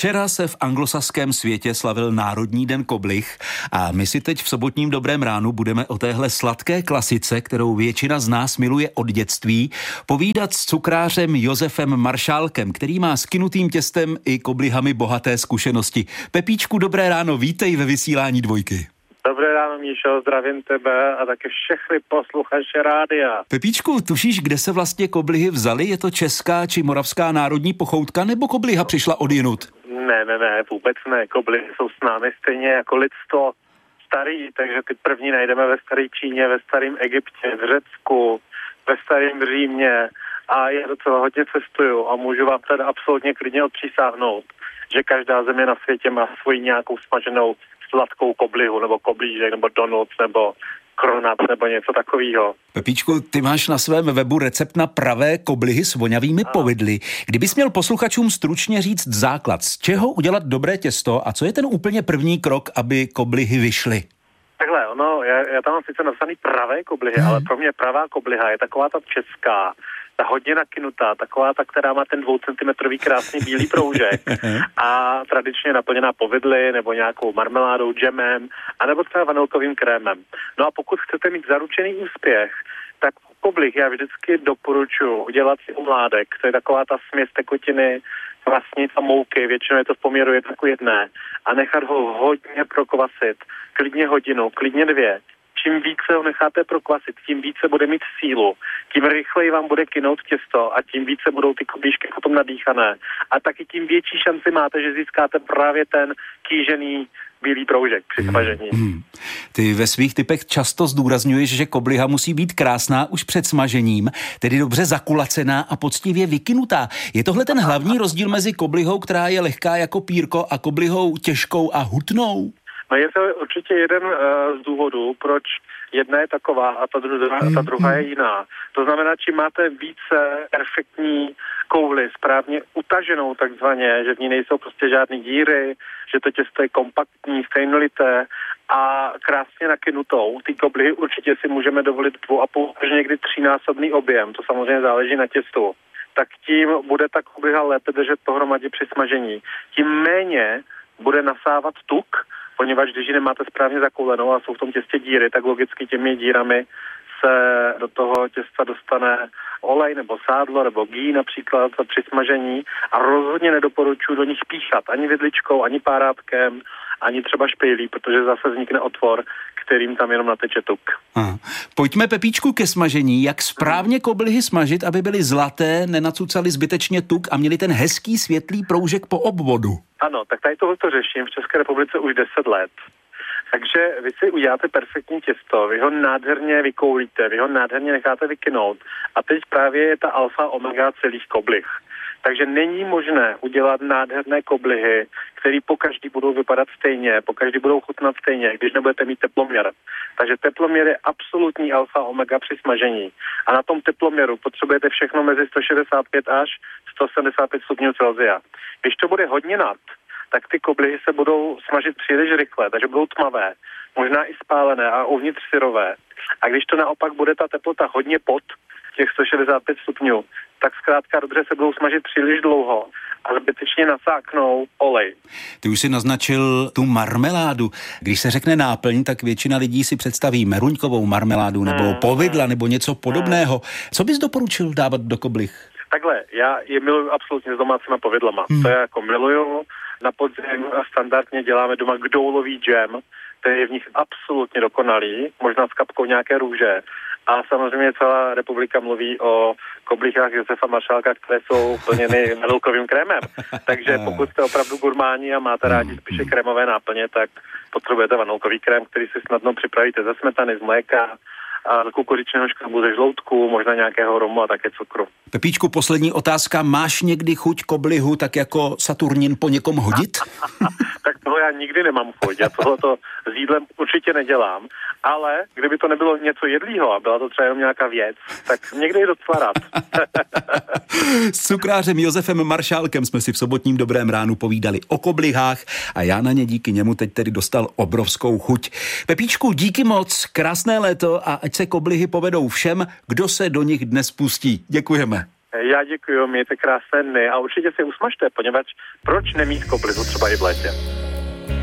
Včera se v anglosaském světě slavil Národní den koblih a my si teď v sobotním Dobrém ránu budeme o téhle sladké klasice, kterou většina z nás miluje od dětství, povídat s cukrářem Josefem Maršálkem, který má s kynutým těstem i koblihami bohaté zkušenosti. Pepíčku, dobré ráno, vítej ve vysílání Dvojky. Dobré ráno, Míšo, zdravím tebe a také všechny posluchače rádia. Pepíčku, tušíš, kde se vlastně koblihy vzaly? Je to česká či moravská národní pochoutka, nebo kobliha přišla odjinud? Ne, vůbec ne. Koblihy jsou s námi stejně jako lidstvo starý, takže ty první najdeme ve staré Číně, ve starém Egyptě, v Řecku, ve starém Římě a já docela hodně cestuju a můžu vám tady absolutně klidně odpřísáhnout, že každá země na světě má svoji nějakou smaženou sladkou koblihu, nebo koblížek, nebo donuts, nebo kronat, nebo něco takového. Pepíčku, ty máš na svém webu recept na pravé koblihy s voňavými povidly. Kdybys měl posluchačům stručně říct základ, z čeho udělat dobré těsto a co je ten úplně první krok, aby koblihy vyšly? Takhle, já tam mám sice napsaný pravé koblihy, ale pro mě pravá kobliha je taková ta česká, ta hodně nakynutá, taková ta, která má ten 2 centimetrový krásný bílý proužek a tradičně naplněná povidly nebo nějakou marmeládou, džemem, anebo třeba vanilkovým krémem. No a pokud chcete mít zaručený úspěch, tak koblih já vždycky doporučuji udělat si omládek, to je taková ta směs tekutiny, vlastně a mouky, většinou je to v poměru 1:1 a nechat ho hodně prokvasit, klidně hodinu, klidně 2. Čím více ho necháte prokvasit, tím více bude mít sílu, tím rychleji vám bude kynout těsto a tím více budou ty koblížky potom nadýchané. A taky tím větší šanci máte, že získáte právě ten kýžený bílý proužek při smažení. Ty ve svých tipech často zdůrazňuješ, že kobliha musí být krásná už před smažením, tedy dobře zakulacená a poctivě vykynutá. Je tohle ten hlavní rozdíl mezi koblihou, která je lehká jako pírko, a koblihou těžkou a hutnou? No je to určitě jeden z důvodů, proč jedna je taková a ta druhá je jiná. To znamená, čím máte více perfektní kouli, správně utaženou takzvaně, že v ní nejsou prostě žádný díry, že to těsto je kompaktní, stejnolité a krásně nakynutou. Ty koblihy určitě si můžeme dovolit 2,5 až někdy 3násobný objem, to samozřejmě záleží na těstu. Tak tím bude ta kobliha lépe držet pohromadě při smažení. Tím méně bude nasávat tuk, poněvadž když ji nemáte správně zakoulenou a jsou v tom těstě díry, tak logicky těmi dírami se do toho těsta dostane olej nebo sádlo nebo gý například při smažení a rozhodně nedoporučuji do nich píchat ani vidličkou, ani párátkem, ani třeba špejlí, protože zase vznikne otvor, kterým tam jenom nateče tuk. Pojďme, Pepíčku, ke smažení. Jak správně koblihy smažit, aby byly zlaté, nenacucaly zbytečně tuk a měly ten hezký světlý proužek po obvodu? Ano, tak tady tohoto řeším v České republice už 10 let. Takže vy si uděláte perfektní těsto, vy ho nádherně vykoulíte, vy ho nádherně necháte vykynout a teď právě je ta alfa omega celých koblih. Takže není možné udělat nádherné koblihy, které pokaždý budou vypadat stejně, pokaždý budou chutnat stejně, když nebudete mít teploměr. Takže teploměr je absolutní alfa omega při smažení. A na tom teploměru potřebujete všechno mezi 165 až 175 stupňů Celsia. Když to bude hodně nad, tak ty koblihy se budou smažit příliš rychle, takže budou tmavé, možná i spálené a uvnitř syrové. A když to naopak bude ta teplota hodně pod těch 165 stupňů, tak zkrátka dobře se budou smažit příliš dlouho a zbytečně nasáknou olej. Ty už si naznačil tu marmeládu. Když se řekne náplň, tak většina lidí si představí meruňkovou marmeládu nebo povidla nebo něco podobného. Co bys doporučil dávat do koblih? Takhle, já je miluju absolutně s domácíma povidlama. To já jako miluju. Na podzim standardně děláme doma kdoulový džem, který je v nich absolutně dokonalý, možná s kapkou nějaké růže. A samozřejmě celá republika mluví o koblíkách Josefa Maršálka, které jsou plněny vanilkovým krémem. Takže pokud jste opravdu gurmáni a máte rádi spíše krémové náplně, tak potřebujete vanilkový krém, který si snadno připravíte ze smetany, z mléka, a z kukuřičného škrobu, ze žloutku, možná nějakého romu a také cukru. Pepíčku, poslední otázka. Máš někdy chuť koblihu tak jako Saturnin po někom hodit? Tak toho já nikdy nemám chuť. Já tohoto s jídlem určitě nedělám. Ale kdyby to nebylo něco jedlýho a byla to třeba jenom nějaká věc, tak někdy je docela rád. S cukrářem Josefem Maršálkem jsme si v sobotním Dobrém ránu povídali o koblihách a já na ně díky němu teď tedy dostal obrovskou chuť. Pepíčku, díky moc, krásné léto a ať se koblihy povedou všem, kdo se do nich dnes pustí. Děkujeme. Já děkuji, mějte krásné dny a určitě si usmažte, poněvadž proč nemít koblihu třeba i v létě?